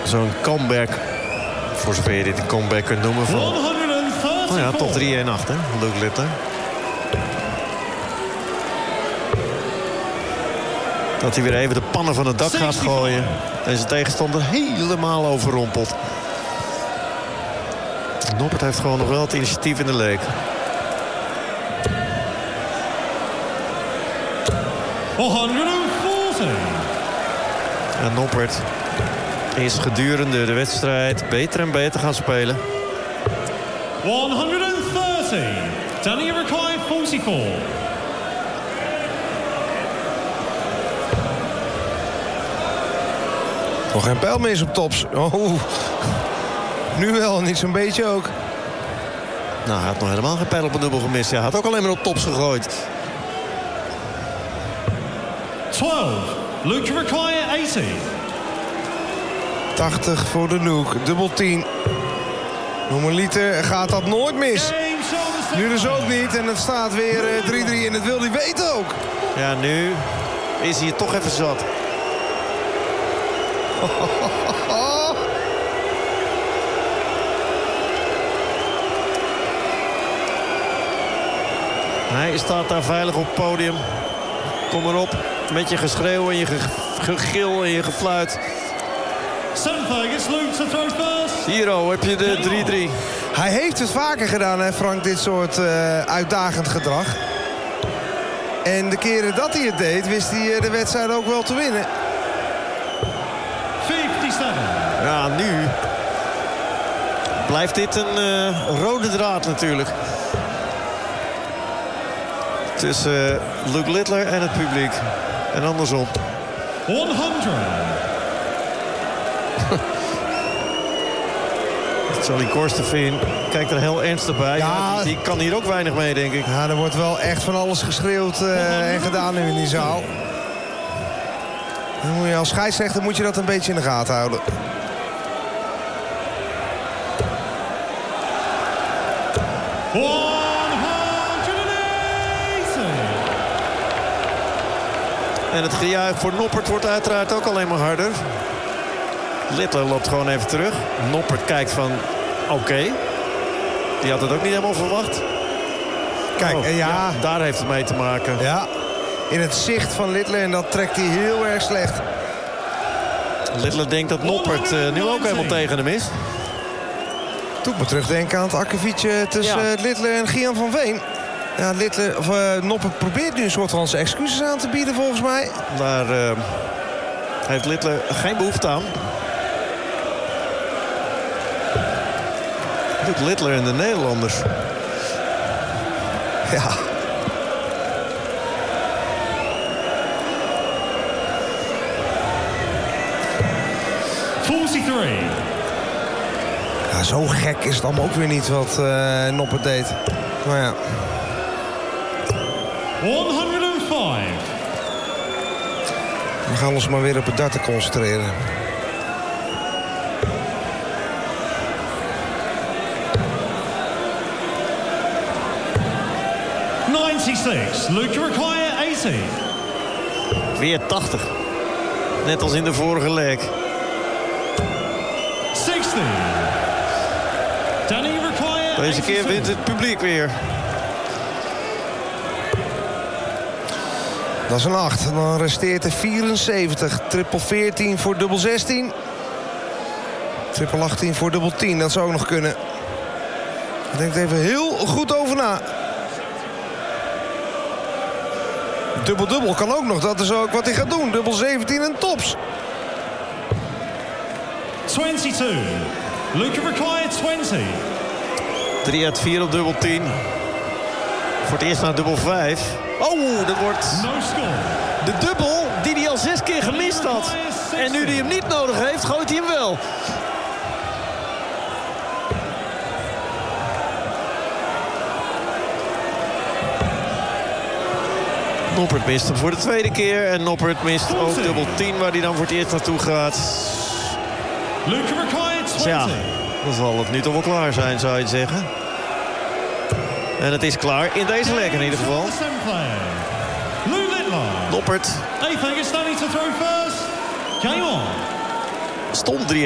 zo'n comeback, voor zover je dit een comeback kunt noemen, van tot 3-1 achter, Luke Littler. Dat hij weer even de pannen van het dak gaat gooien. En zijn tegenstander helemaal overrompelt. Noppert heeft gewoon nog wel het initiatief in de leek. En Noppert is gedurende de wedstrijd beter en beter gaan spelen. 130. Danny Rakai 44. Nog geen pijl meer op tops. Oh, nu wel, niet zo'n beetje ook. Nou, hij had nog helemaal geen pijl op een dubbel gemist. Hij had ook alleen maar op tops gegooid. 12. Luke Rakai 80. 80 voor de Noek. Dubbel 10. Normaliter gaat dat nooit mis. Nu dus ook niet. En het staat weer 3-3 en dat wil hij weten ook. Ja, nu is hij het toch even zat. Hij staat daar veilig op het podium. Kom erop. Met je geschreeuw en je gegil en je gefluit. Hier heb je de 3-3. Hij heeft het vaker gedaan, hè, Frank, dit soort uitdagend gedrag. En de keren dat hij het deed, wist hij de wedstrijd ook wel te winnen. 57. Ja, nu blijft dit een rode draad natuurlijk. Tussen Luke Littler en het publiek. En andersom. 100. Charlie Korstefin kijkt er heel ernstig bij. Ja, die kan hier ook weinig mee, denk ik. Ja, er wordt wel echt van alles geschreeuwd en gedaan nu in die zaal. Dan moet je als scheidsrechter moet je dat een beetje in de gaten houden. En het gejuich voor Noppert wordt uiteraard ook alleen maar harder. Littler loopt gewoon even terug. Noppert kijkt van oké. Die had het ook niet helemaal verwacht. Kijk, ja, daar heeft het mee te maken. Ja, in het zicht van Littler en dat trekt hij heel erg slecht. Littler denkt dat Noppert nu ook helemaal tegen hem is. Doet me terugdenken aan het akkefietje tussen Littler en Gian van Veen. Ja, Noppert probeert nu een soort van zijn excuses aan te bieden volgens mij. Daar heeft Littler geen behoefte aan. Doet Littler en de Nederlanders. Ja. Ja, zo gek is het allemaal ook weer niet wat Noppert deed. Maar ja. 105. We gaan ons maar weer op het darten concentreren. Luke Rakai 80. Weer 80. Net als in de vorige leg. 60. Danny Rakai. Deze keer wint het publiek weer. Dat is een 8. Dan resteert er 74. Triple 14 voor dubbel 16. Triple 18 voor dubbel 10. Dat zou ook nog kunnen. Ik denk er even heel goed over na. Dubbel-dubbel kan ook nog. Dat is ook wat hij gaat doen. Dubbel 17 en tops. 22. Luke Rakai 20. 3 uit 4 op dubbel 10. Voor het eerst naar dubbel 5. Oh, dat wordt de dubbel die hij al 6 keer gemist had. En nu hij hem niet nodig heeft, gooit hij hem wel. Noppert mist hem voor de tweede keer. En Noppert mist ook dubbel 10, waar hij dan voor het eerst naartoe gaat. Luke Rakai 20. Ja, dan zal het nu toch wel klaar zijn, zou je zeggen. En het is klaar in deze leg in ieder geval. Noppert Hey, Fergus, no need to throw first. Game on. stond 3